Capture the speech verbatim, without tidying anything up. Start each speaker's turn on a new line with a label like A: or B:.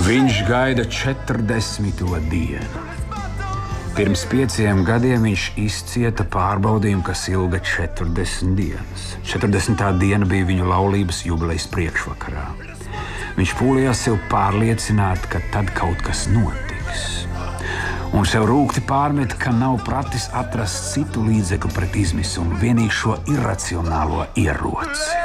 A: Viņš gaida četrdesmito dienu. Pirms pieciem gadiem viņš izcieta pārbaudījumu, kas ilga četrdesmit dienas. četrdesmitā diena bija viņa laulības jubilejas priekšvakarā. Viņš pūlījās sev pārliecināt, ka tad kaut kas notiks. Un sev rūgti pārmet, ka nav pratis atrast citu līdzekli pret izmisumu, vienīgi šo iracionālo ieroci.